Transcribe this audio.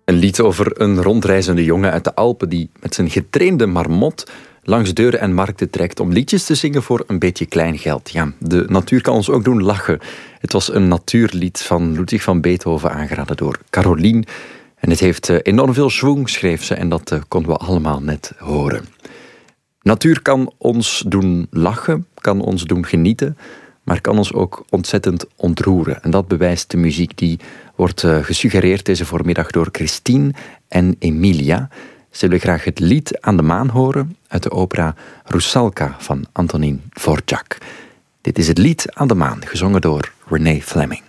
Een lied over een rondreizende jongen uit de Alpen die met zijn getrainde marmot langs deuren en markten trekt om liedjes te zingen voor een beetje klein geld. Ja, de natuur kan ons ook doen lachen. Het was een natuurlied van Ludwig van Beethoven, aangeraden door Caroline. En het heeft enorm veel schwung, schreef ze, en dat konden we allemaal net horen. Natuur kan ons doen lachen, kan ons doen genieten, maar kan ons ook ontzettend ontroeren. En dat bewijst de muziek die wordt gesuggereerd deze voormiddag door Christine en Emilia. Ze willen graag het lied Aan de maan horen uit de opera Rusalka van Antonín Dvořák. Dit is het lied Aan de maan, gezongen door Renee Fleming.